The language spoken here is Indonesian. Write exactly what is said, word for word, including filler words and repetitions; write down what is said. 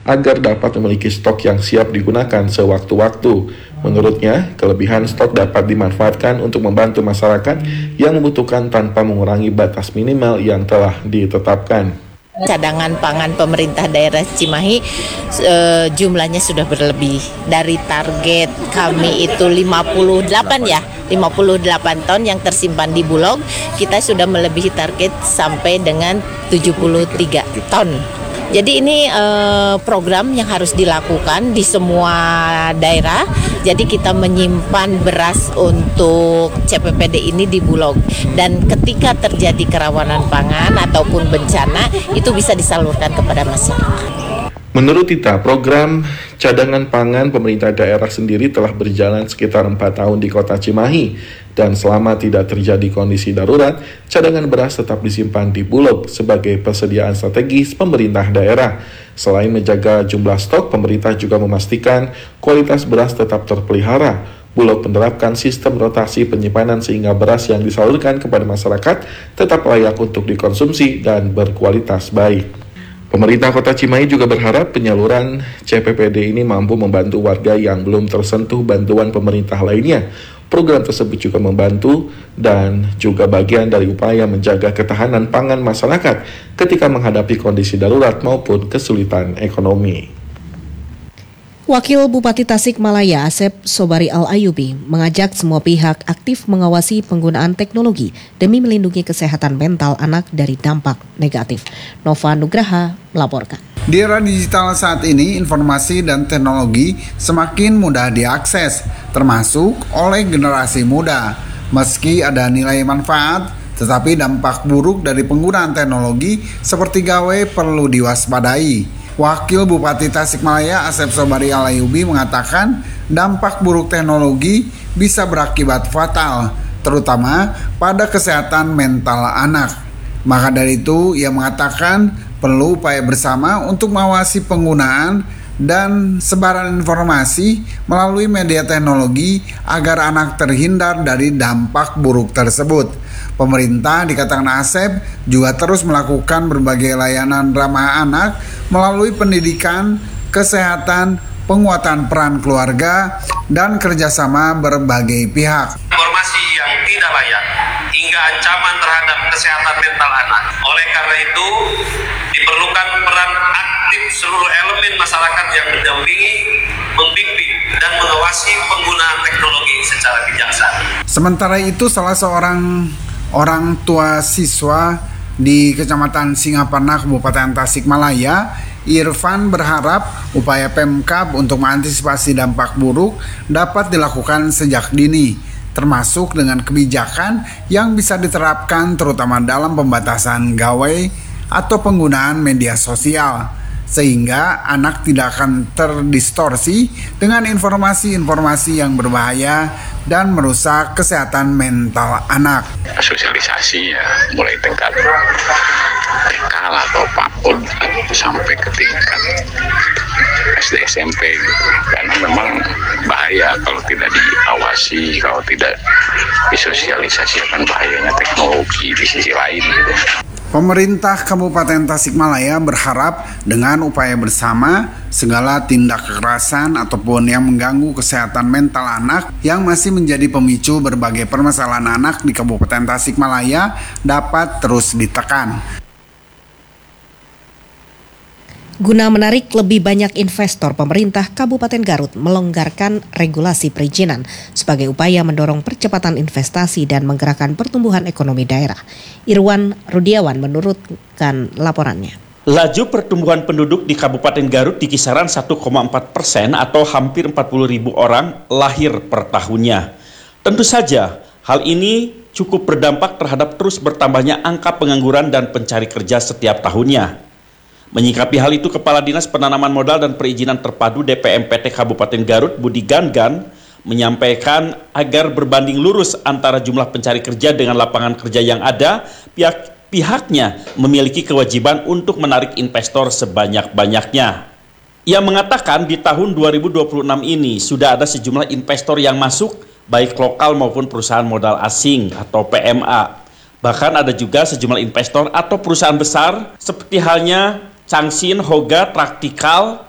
agar dapat memiliki stok yang siap digunakan sewaktu-waktu. Menurutnya, kelebihan stok dapat dimanfaatkan untuk membantu masyarakat yang membutuhkan tanpa mengurangi batas minimal yang telah ditetapkan. Cadangan pangan pemerintah daerah Cimahi e, jumlahnya sudah berlebih. Dari target kami itu lima puluh delapan ya, lima puluh delapan ton yang tersimpan di Bulog, kita sudah melebihi target sampai dengan tujuh puluh tiga ton. Jadi ini eh, program yang harus dilakukan di semua daerah. Jadi kita menyimpan beras untuk C P P D ini di Bulog. Dan ketika terjadi kerawanan pangan ataupun bencana, itu bisa disalurkan kepada masyarakat. Menurut Tita, program cadangan pangan pemerintah daerah sendiri telah berjalan sekitar empat tahun di kota Cimahi. Dan selama tidak terjadi kondisi darurat, cadangan beras tetap disimpan di Bulog sebagai persediaan strategis pemerintah daerah. Selain menjaga jumlah stok, pemerintah juga memastikan kualitas beras tetap terpelihara. Bulog menerapkan sistem rotasi penyimpanan sehingga beras yang disalurkan kepada masyarakat tetap layak untuk dikonsumsi dan berkualitas baik. Pemerintah Kota Cimahi juga berharap penyaluran C P P D ini mampu membantu warga yang belum tersentuh bantuan pemerintah lainnya. Program tersebut juga membantu dan juga bagian dari upaya menjaga ketahanan pangan masyarakat ketika menghadapi kondisi darurat maupun kesulitan ekonomi. Wakil Bupati Tasikmalaya Asep Sobari Al-Ayubi mengajak semua pihak aktif mengawasi penggunaan teknologi demi melindungi kesehatan mental anak dari dampak negatif. Nova Nugraha melaporkan. Di era digital saat ini, informasi dan teknologi semakin mudah diakses, termasuk oleh generasi muda. Meski ada nilai manfaat, tetapi dampak buruk dari penggunaan teknologi seperti gawe perlu diwaspadai. Wakil Bupati Tasikmalaya Asep Sobari Al-Ayubi mengatakan dampak buruk teknologi bisa berakibat fatal, terutama pada kesehatan mental anak. Maka dari itu, ia mengatakan perlu upaya bersama untuk mengawasi penggunaan dan sebaran informasi melalui media teknologi agar anak terhindar dari dampak buruk tersebut. Pemerintah, dikatakan Asep, juga terus melakukan berbagai layanan ramah anak melalui pendidikan, kesehatan, penguatan peran keluarga, dan kerjasama berbagai pihak. Informasi yang tidak layak hingga ancaman terhadap kesehatan mental anak. Oleh karena itu, diperlukan peran aktif seluruh elemen masyarakat yang mendampingi, membimbing, dan mengawasi penggunaan teknologi secara bijaksana. Sementara itu, salah seorang orang tua siswa di Kecamatan Singaparna, Kabupaten Tasikmalaya, Irfan, berharap upaya Pemkab untuk mengantisipasi dampak buruk dapat dilakukan sejak dini, termasuk dengan kebijakan yang bisa diterapkan terutama dalam pembatasan gawai atau penggunaan media sosial, sehingga anak tidak akan terdistorsi dengan informasi-informasi yang berbahaya dan merusak kesehatan mental anak. Sosialisasi ya mulai tingkat T K atau PAUD sampai ke tingkat S D S M P gitu. Karena memang bahaya kalau tidak diawasi, kalau tidak disosialisasi akan bahayanya teknologi di sisi lain gitu. Pemerintah Kabupaten Tasikmalaya berharap dengan upaya bersama, segala tindak kekerasan ataupun yang mengganggu kesehatan mental anak yang masih menjadi pemicu berbagai permasalahan anak di Kabupaten Tasikmalaya dapat terus ditekan. Guna menarik lebih banyak investor, pemerintah Kabupaten Garut melonggarkan regulasi perizinan sebagai upaya mendorong percepatan investasi dan menggerakkan pertumbuhan ekonomi daerah. Irwan Rudiawan menurutkan laporannya. Laju pertumbuhan penduduk di Kabupaten Garut di kisaran satu koma empat persen atau hampir empat puluh ribu orang lahir per tahunnya. Tentu saja, hal ini cukup berdampak terhadap terus bertambahnya angka pengangguran dan pencari kerja setiap tahunnya. Menyikapi hal itu, Kepala Dinas Penanaman Modal dan Perizinan Terpadu D P M P T Kabupaten Garut, Budi Gangan, menyampaikan agar berbanding lurus antara jumlah pencari kerja dengan lapangan kerja yang ada, pihak pihaknya memiliki kewajiban untuk menarik investor sebanyak-banyaknya. Ia mengatakan di tahun dua ribu dua puluh enam ini sudah ada sejumlah investor yang masuk, baik lokal maupun perusahaan modal asing atau P M A. Bahkan ada juga sejumlah investor atau perusahaan besar seperti halnya Changsin, Hoga, Traktikal,